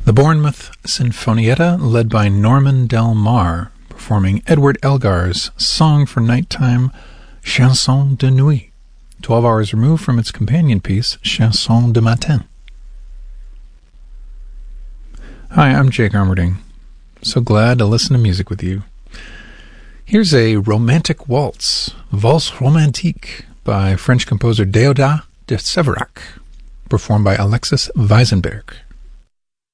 The Bournemouth Sinfonietta, led by Norman Del Mar, performing Edward Elgar's Song for Nighttime, Chanson de Nuit, 12 hours removed from its companion piece, Chanson de Matin. Hi, I'm Jake Armerding. So glad to listen to music with you. Here's a romantic waltz, Valse Romantique, by French composer Déodat de Séverac, performed by Alexis Weisenberg.